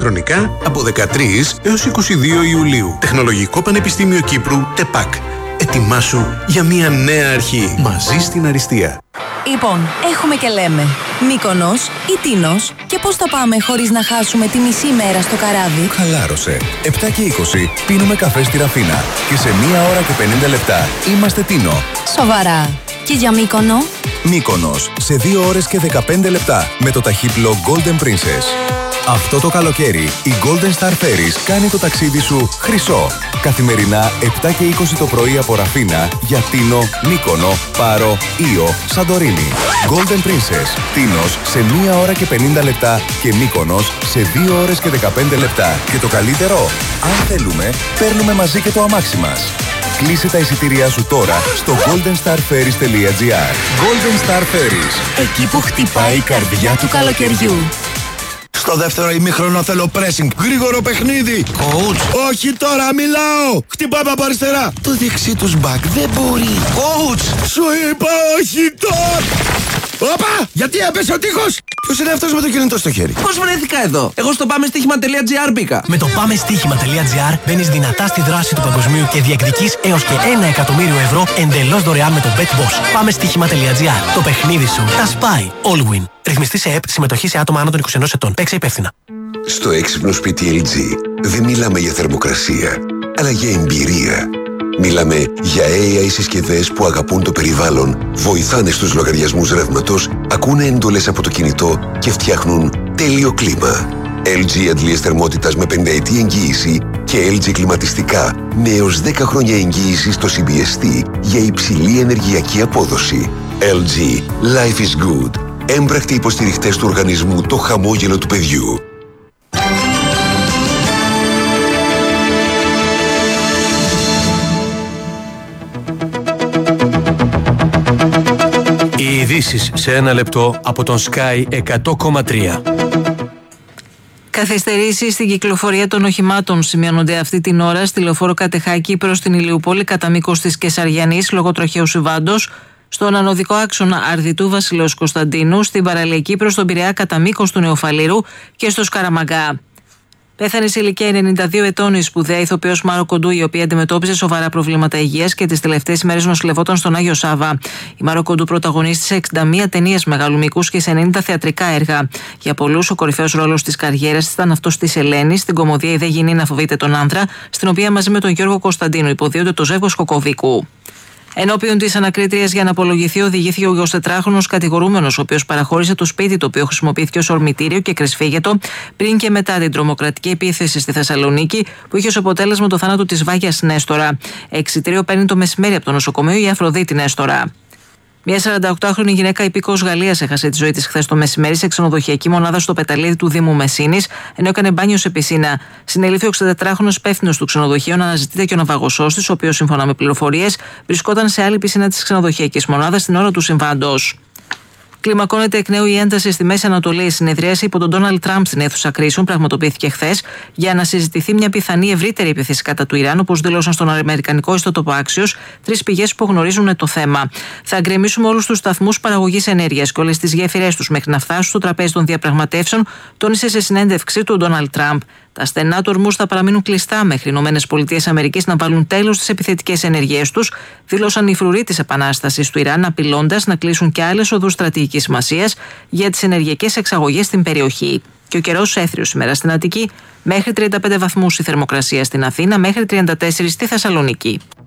διαχρονικά από 13 έως 22 Ιουλίου. Τεχνολογικό Πανεπιστήμιο Κύπρου, ΤΕΠΑΚ. Ετοιμάσου για μια νέα αρχή. Μαζί στην αριστεία. Λοιπόν, έχουμε και λέμε Μύκονος ή Τίνος, και πώς θα πάμε χωρίς να χάσουμε τη μισή μέρα στο καράβι? Χαλάρωσε. 7 και 20 πίνουμε καφέ στη Ραφίνα και σε 1 ώρα και 50 λεπτά είμαστε Τίνο. Σοβαρά. Και για Μύκονο? Μύκονος σε 2 ώρες και 15 λεπτά με το ταχύπλο Golden Princess. Αυτό το καλοκαίρι η Golden Star Ferries κάνει το ταξίδι σου χρυσό. Καθημερινά 7 και 20 το πρωί από Ραφίνα για Τίνο, Μύκονο, Πάρο, Ήο, Σαντορίνη. Golden Princess, Τίνος σε 1 ώρα και 50 λεπτά και Μύκονος σε 2 ώρες και 15 λεπτά. Και το καλύτερο, αν θέλουμε, παίρνουμε μαζί και το αμάξι μας. Κλείσε τα εισιτήριά σου τώρα στο goldenstarferries.gr. Golden Star Ferries. Εκεί που χτυπάει η καρδιά του καλοκαιριού. Στο δεύτερο ημίχρονο θέλω pressing. Γρήγορο παιχνίδι. Coach. Όχι τώρα, μιλάω. Χτυπάμε από αριστερά. Το δεξί τους μπακ δεν μπορεί. Coach. Σου είπα όχι τώρα. Όπα! Γιατί έπεσε ο τείχος! Ποιος είναι αυτός με το κινητό στο χέρι? Πώς βρέθηκα εδώ? Εγώ στο πάμεστοίχημα.gr μπήκα. Με το πάμεστοίχημα.gr μπαίνεις δυνατά στη δράση του παγκοσμίου και διεκδικείς έως και 1 εκατομμύριο ευρώ εντελώς δωρεάν με το BetBoss. Πάμεστοίχημα.gr. Το παιχνίδι σου τα σπάει. All win. Ρυθμιστή σε ΕΠ, συμμετοχή σε άτομα άνω των 21 ετών. Παίξε υπεύθυνα. Στο έξυπνο σπίτι LG δεν μιλάμε για θερμοκρασία, αλλά για εμπειρία. Μιλάμε για AI συσκευές που αγαπούν το περιβάλλον, βοηθάνε στους λογαριασμούς ρεύματος, ακούνε εντολές από το κινητό και φτιάχνουν τέλειο κλίμα. LG αντλίες θερμότητας με 50ετή εγγύηση και LG κλιματιστικά με έως 10 χρόνια εγγύηση στο CBST για υψηλή ενεργειακή απόδοση. LG. Life is good. Έμπρακτοι υποστηριχτές του οργανισμού Το Χαμόγελο του Παιδιού. Οι ειδήσεις σε 1 λεπτό από τον Sky 100,3. Καθυστερήσεις στην κυκλοφορία των οχημάτων σημειώνονται αυτή την ώρα στη λεωφόρο Κατεχάκη προς την Ηλιούπολη κατά μήκος της Κεσαριανής λόγω τροχαίου συμβάντος, στον ανωδικό άξονα Αρδιτού Βασιλέως Κωνσταντίνου, στην παραλιακή προς τον Πειραιά κατά μήκος του Νεοφαλήρου και στο Σκαραμαγκά. Πέθανε σε ηλικία 92 ετών η σπουδαία ηθοποιός Μάρο Κοντού, η οποία αντιμετώπιζε σοβαρά προβλήματα υγείας και τις τελευταίες ημέρες νοσηλευόταν στον Άγιο Σάβα. Η Μάρο Κοντού πρωταγωνίστησε 61 ταινίες μεγάλου μήκους και σε 90 θεατρικά έργα. Για πολλούς, ο κορυφαίος ρόλος της καριέρας ήταν αυτός της Ελένης, στην κομμωδία «Η δε γυνή να φοβείται τον άνδρα», στην οποία μαζί με τον Γιώργο Κωνσταντίνου υποδίονται το ζεύγος Κοκοβίκου. Ενώπιον της ανακρίτριας για να απολογηθεί, οδηγήθηκε ο 24χρονος κατηγορούμενος, ο οποίος παραχώρησε το σπίτι το οποίο χρησιμοποιήθηκε ως ορμητήριο και κρεσφύγετο πριν και μετά την τρομοκρατική επίθεση στη Θεσσαλονίκη, που είχε ως αποτέλεσμα το θάνατο της Βάγιας Νέστορα. Εξιτήριο παίρνει το μεσημέρι από το νοσοκομείο η Αφροδίτη Νέστορα. Μια 48χρονη γυναίκα υπήκοος Γαλλίας έχασε τη ζωή της χθες το μεσημέρι σε ξενοδοχειακή μονάδα στο Πεταλίδι του Δήμου Μεσίνης, ενώ έκανε μπάνιο σε πισίνα. Συνελήφθη ο 64χρονος υπεύθυνος του ξενοδοχείου, αναζητείται και ο ναυαγωσός της, ο οποίος σύμφωνα με πληροφορίες βρισκόταν σε άλλη πισίνα της ξενοδοχειακής μονάδας την ώρα του συμβάντος. Κλιμακώνεται εκ νέου η ένταση στη Μέση Ανατολή. Η συνεδρίαση υπό τον Ντόναλντ Τραμπ στην αίθουσα κρίσεων πραγματοποιήθηκε χθες για να συζητηθεί μια πιθανή ευρύτερη επίθεση κατά του Ιράν, όπως δήλωσαν στον αμερικανικό ιστότοπο Axios 3 πηγές που γνωρίζουν το θέμα. Θα γκρεμίσουμε όλους τους σταθμούς παραγωγής ενέργειας και όλες τις γέφυρές τους μέχρι να φτάσουν στο τραπέζι των διαπραγματεύσεων, τόνισε σε συνέντευξή του ο Ντόναλντ Τραμπ. Τα στενά του ορμούς θα παραμείνουν κλειστά μέχρι οι ΗΠΑ να βάλουν τέλος στις επιθετικές ενεργειές τους, δήλωσαν οι φρουροί της επανάστασης του Ιράν, απειλώντας να κλείσουν και άλλες οδούς στρατηγικής σημασίας για τις ενεργειακές εξαγωγές στην περιοχή. Και ο καιρός έθριος σήμερα στην Αττική, μέχρι 35 βαθμούς η θερμοκρασία στην Αθήνα, μέχρι 34 στη Θεσσαλονίκη.